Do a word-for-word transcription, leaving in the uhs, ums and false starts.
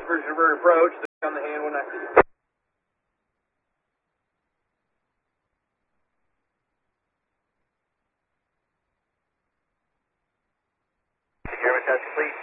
River approach, on the hand when I see you. German test complete.